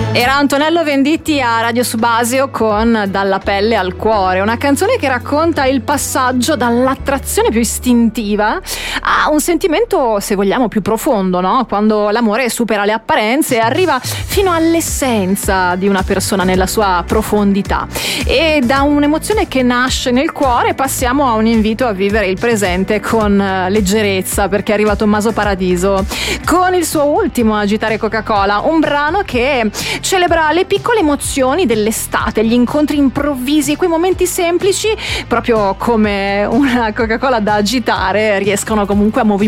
Era Antonello Venditti a Radio Subasio con Dalla pelle al cuore, una canzone che racconta il passaggio dall'attrazione più istintiva a un sentimento, se vogliamo, più profondo, no? Quando l'amore supera le apparenze e arriva fino all'essenza di una persona nella sua profondità. E da un'emozione che nasce nel cuore passiamo a un invito a vivere il presente con leggerezza, perché è arriva Tommaso Paradiso con il suo ultimo Agitare Coca-Cola, un brano che celebra le piccole emozioni dell'estate, gli incontri improvvisi, quei momenti semplici, proprio come una Coca-Cola da agitare, riescono comunque a